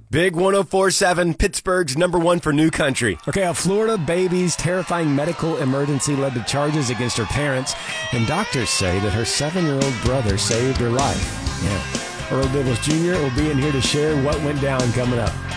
Big 104.7, Pittsburgh's #1 for new country. Okay, a Florida baby's terrifying medical emergency led to charges against her parents, and doctors say that her 7-year-old brother saved her life. Yeah. Earl Dibbles Jr. will be in here to share what went down coming up.